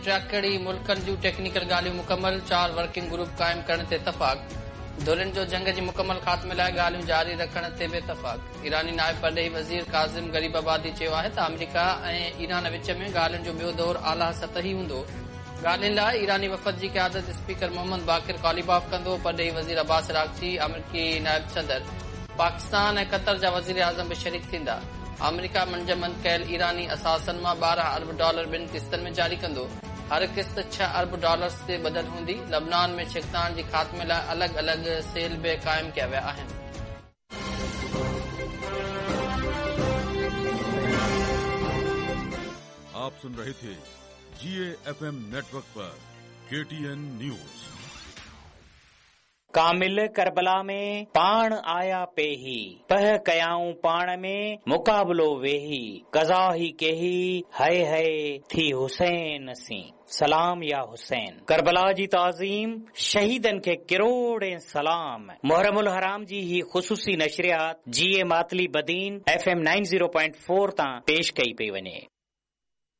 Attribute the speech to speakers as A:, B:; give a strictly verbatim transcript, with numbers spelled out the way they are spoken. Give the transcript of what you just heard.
A: टियाकड़ी मुल्कनि जूं टेक्निकल ॻाल्हियूं मुकमल, चार वर्किंग ग्रुप क़ाइम करण ते इतफ़ाक़। धुरियुनि जो जंग जी मुकमल ख़ात्मे लाइ ॻाल्हियूं जारी रखण ते बि इतफ़ाक़। ईरानी नाइब परॾेही वज़ीर काज़िम गरीबाबादी चयो आहे त अमेरिका ऐं ईरान विच में ॻाल्हियुनि जो ॿियो दौर आला सतही हूंदो। ॻाल्हियुनि लाइ ईरानी वफ़द जी क़यादत स्पीकर मोहम्मद बाक़िर क्वालिबाफ कंदो। परॾेही वज़ीर अब्बास अराग़ची, अमरीकी नाइब सदर, पाकिस्तान ऐं कतर जा वज़ीर आज़म बि शरीक थींदा। अमरीका मंजमंद कयल ईरानी असासनि मां ॿारहं अरब डॉलर ॿिनि क़िस्तनि में जारी कंदो। हर क़िस्त छह अरब डॉलर्स ते ॿधल हूंदी। लबनान में छिकतान जी ख़ात्मे लाइ अलॻि अलॻि सेल बि क़ाइम कया विया आहिनि।
B: आप सुन रहे थे जीए एफएम नेटवर्क पर केटीएन न्यूज।
C: कामिल करबला में पाण आया पेही, पह कयाऊं पाण में मुकाबलो वेही, कज़ा ही केही है है थी हुसैन सी। सलाम या हुसैन। करबला जी ताज़ीम, शहीदन खे किरोड़े सलाम। मुहर्रमुल हराम जी ही ख़ुसूसी नशरियात जीए Matali Badin FM ninety point four तां पेश कई पई वञे।